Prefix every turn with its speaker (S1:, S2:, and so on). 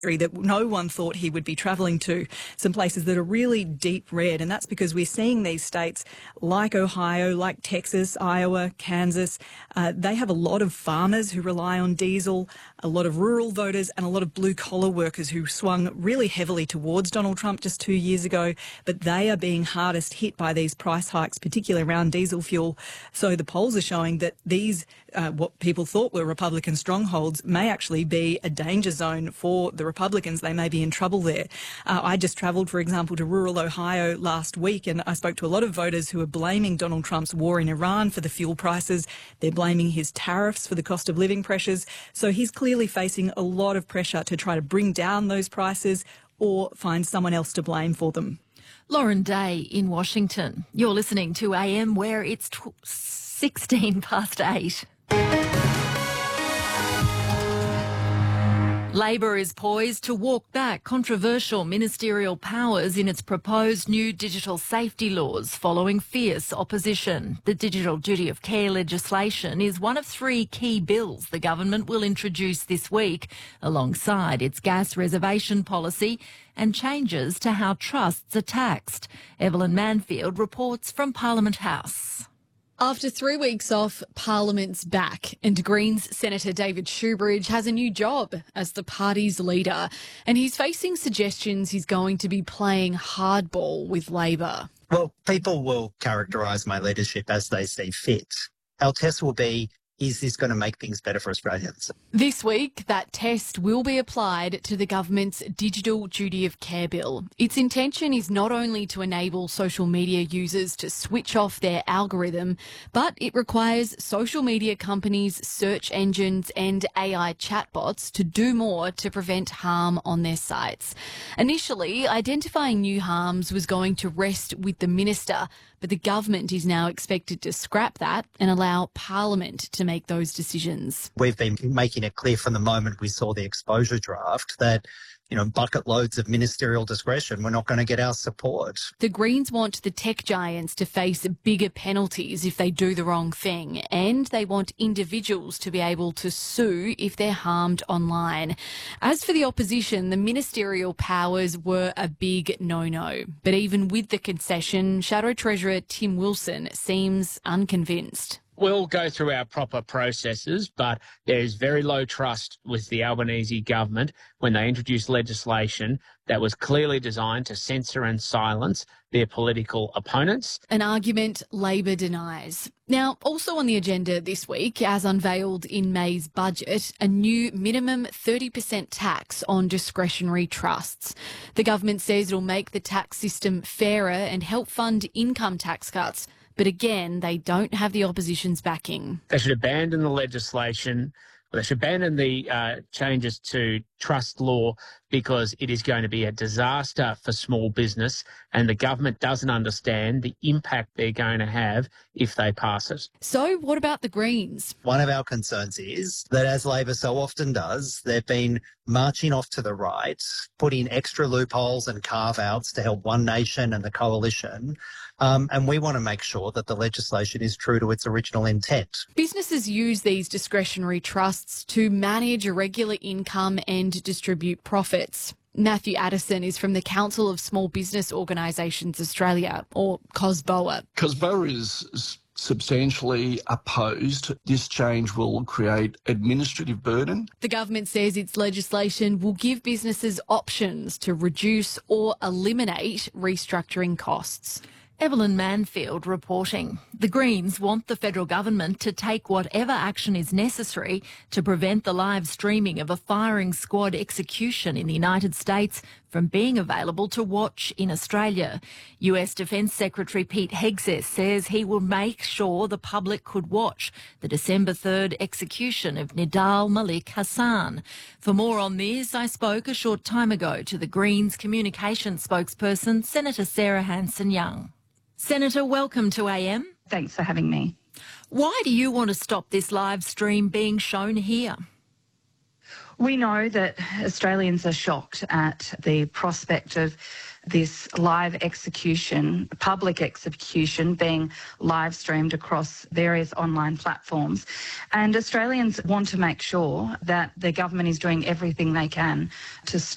S1: that no one thought he would be travelling to, some places that are really deep red. And that's because we're seeing these states like Ohio, like Texas, Iowa, Kansas, they have a lot of farmers who rely on diesel, a lot of rural voters and a lot of blue-collar workers who swung really heavily towards Donald Trump just 2 years ago. But they are being hardest hit by these price hikes, particularly around diesel fuel. So the polls are showing that these, what people thought were Republican strongholds, may actually be a danger zone for the Republicans. They may be in trouble there. I just travelled, for example, to rural Ohio last week, and I spoke to a lot of voters who are blaming Donald Trump's war in Iran for the fuel prices. They're blaming his tariffs for the cost of living pressures. So he's clearly facing a lot of pressure to try to bring down those prices or find someone else to blame for them.
S2: Lauren Day in Washington. You're listening to AM, where it's 16 past 8. Labor is poised to walk back controversial ministerial powers in its proposed new digital safety laws following fierce opposition. The digital duty of care legislation is one of 3 key bills the government will introduce this week, alongside its gas reservation policy and changes to how trusts are taxed. Evelyn Manfield reports from Parliament House.
S3: After 3 weeks off, Parliament's back, and Greens Senator David Shoebridge has a new job as the party's leader, and he's facing suggestions he's going to be playing hardball with Labor.
S4: Well, people will characterise my leadership as they see fit. Our test will be, is this going to make things better for Australians?
S3: This week, that test will be applied to the government's digital duty of care bill. Its intention is not only to enable social media users to switch off their algorithm, but it requires social media companies, search engines and AI chatbots to do more to prevent harm on their sites. Initially, identifying new harms was going to rest with the minister, but the government is now expected to scrap that and allow Parliament to make those decisions.
S4: We've been making it clear from the moment we saw the exposure draft that, bucket loads of ministerial discretion, we're not going to get our support.
S3: The Greens want the tech giants to face bigger penalties if they do the wrong thing, and they want individuals to be able to sue if they're harmed online. As for the opposition, the ministerial powers were a big no-no. But even with the concession, Shadow Treasurer Tim Wilson seems unconvinced.
S5: We'll go through our proper processes, but there's very low trust with the Albanese government when they introduced legislation that was clearly designed to censor and silence their political opponents.
S3: An argument Labor denies. Now, also on the agenda this week, as unveiled in May's budget, a new minimum 30% tax on discretionary trusts. The government says it'll make the tax system fairer and help fund income tax cuts. But again, they don't have the opposition's backing.
S5: They should abandon the legislation. They should abandon the changes to trust law because it is going to be a disaster for small business, and the government doesn't understand the impact they're going to have if they pass it.
S3: So what about the Greens?
S4: One of our concerns is that, as Labor so often does, they've been marching off to the right, putting extra loopholes and carve-outs to help One Nation and the coalition. And we want to make sure that the legislation is true to its original intent.
S3: Businesses use these discretionary trusts to manage irregular income and distribute profits. Matthew Addison is from the Council of Small Business Organisations Australia, or COSBOA.
S6: COSBOA is substantially opposed. This change will create administrative burden.
S3: The government says its legislation will give businesses options to reduce or eliminate restructuring costs.
S2: Evelyn Manfield reporting. The Greens want the federal government to take whatever action is necessary to prevent the live streaming of a firing squad execution in the United States from being available to watch in Australia. US Defence Secretary Pete Hegseth says he will make sure the public could watch the December 3rd execution of Nidal Malik Hassan. For more on this, I spoke a short time ago to the Greens communications spokesperson, Senator Sarah Hanson-Young. Senator, welcome to AM.
S7: Thanks for having me.
S2: Why do you want to stop this live stream being shown here?
S7: We know that Australians are shocked at the prospect of this live execution, public execution, being live streamed across various online platforms. And Australians want to make sure that the government is doing everything they can to